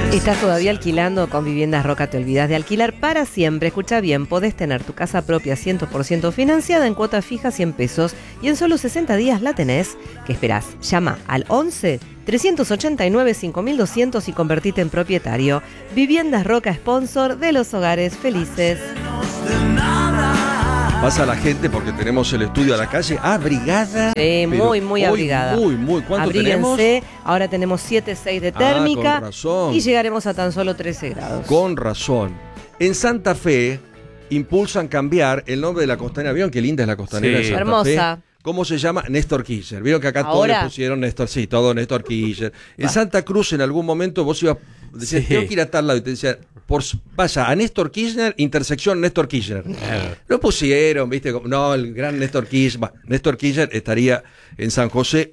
¿Estás todavía alquilando? Con Viviendas Roca te olvidas de alquilar para siempre. Escucha bien, podés tener tu casa propia 100% financiada en cuota fija 100 pesos y en solo 60 días la tenés. ¿Qué esperás? Llama al 11 389 5200 y convertite en propietario. Viviendas Roca, sponsor de los hogares felices. Pasa la gente porque tenemos el estudio a la calle abrigada. Sí, muy abrigada. Muy. ¿Cuánto Abríguense. tenemos? Ahora tenemos 7,6 de térmica. Con razón. Y llegaremos a tan solo 13 grados. Con razón. En Santa Fe impulsan cambiar el nombre de la costanera. ¿Vieron qué linda es la costanera de Santa hermosa. Fe? ¿Cómo se llama? Néstor Kirchner. Vieron que acá todos le pusieron Néstor, sí, todo Néstor Kirchner. En Santa Cruz en algún momento vos ibas, decías, tengo que ir a tal lado y te decían, vaya a Néstor Kirchner, intersección Néstor Kirchner. Lo pusieron, viste, no, el gran Néstor Kirchner. Néstor Kirchner estaría en San José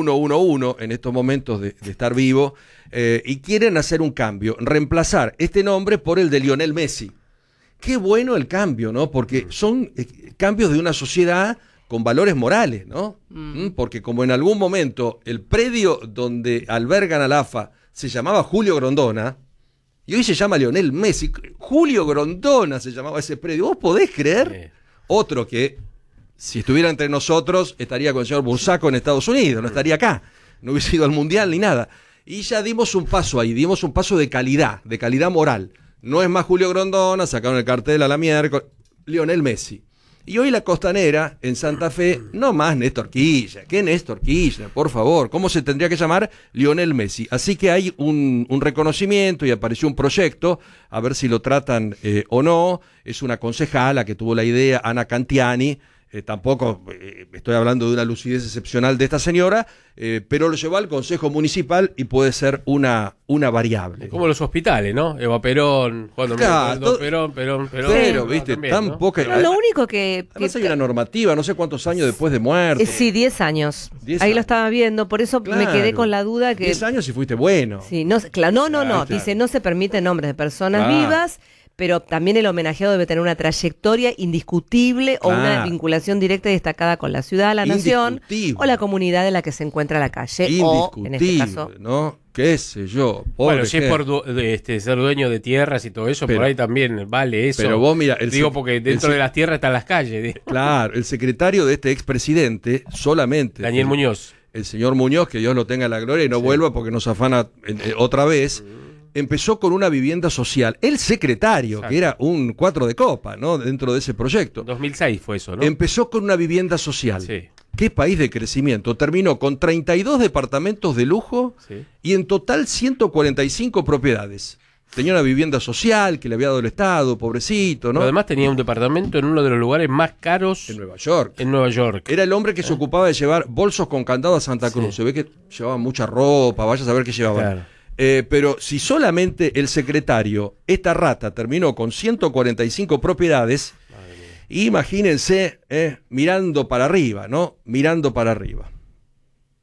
1111 en estos momentos de estar vivo, y quieren hacer un cambio, reemplazar este nombre por el de Lionel Messi. Qué bueno el cambio, ¿no? Porque son cambios de una sociedad con valores morales, ¿no? Porque como en algún momento el predio donde albergan al AFA se llamaba Julio Grondona, y hoy se llama Lionel Messi. Julio Grondona se llamaba ese predio. ¿Vos podés creer? Otro que, si estuviera entre nosotros, estaría con el señor Bursaco en Estados Unidos, no estaría acá, no hubiese ido al Mundial ni nada. Y ya dimos un paso ahí, dimos un paso de calidad moral. No es más Julio Grondona, sacaron el cartel a la miércoles, Lionel Messi. Y hoy la costanera en Santa Fe, no más Néstor Kirchner. ¿Qué Néstor Kirchner? Por favor, ¿cómo se tendría que llamar? Lionel Messi. Así que hay un reconocimiento y apareció un proyecto, a ver si lo tratan o no. Es una concejala que tuvo la idea, Ana Cantiani. Tampoco estoy hablando de una lucidez excepcional de esta señora, pero lo llevó al Consejo Municipal y puede ser una variable. Como los hospitales, ¿no? Eva Perón, Perón. Pero, viste, tampoco. ¿No? Lo único que además hay una normativa, no sé cuántos años después de muerte. Sí, 10 años. 10 Ahí años. lo estaba viendo, por eso me quedé con la duda que... 10 años y fuiste bueno. Sí, no, no. Dice, no se permiten nombres de personas vivas, pero también el homenajeado debe tener una trayectoria indiscutible o una vinculación directa y destacada con la ciudad, la nación o la comunidad en la que se encuentra la calle. O, en este caso, ¿no? ¿Qué sé yo? Bueno, si es por ser dueño de tierras y todo eso, pero, por ahí también vale eso. Pero vos mira... porque dentro de las tierras están las calles. Claro, el secretario de este expresidente solamente... Daniel Muñoz. El señor Muñoz, que Dios lo tenga en la gloria y no vuelva porque nos afana otra vez... Empezó con una vivienda social. El secretario, que era un 4 de copa, ¿no? Dentro de ese proyecto. 2006 fue eso, ¿no? Empezó con una vivienda social. Sí. Qué país de crecimiento. Terminó con 32 departamentos de lujo y en total 145 propiedades. Tenía una vivienda social que le había dado el Estado, pobrecito, ¿no? Pero además tenía un departamento en uno de los lugares más caros en Nueva York. En Nueva York. Era el hombre que se ocupaba de llevar bolsos con candado a Santa Cruz. Se ve que llevaba mucha ropa, vaya a saber qué llevaba. Claro. Pero si solamente el secretario, esta rata, terminó con 145 propiedades, imagínense mirando para arriba, ¿no? Mirando para arriba.